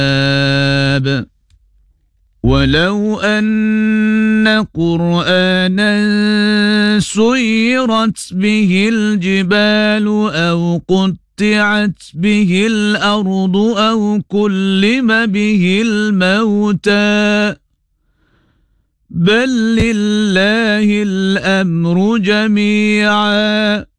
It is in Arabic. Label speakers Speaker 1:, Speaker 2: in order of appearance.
Speaker 1: ولو أن قرآنا سيرت به الجبال أو قطعت به الأرض أو كلم به الموتى بل لله الأمر جميعا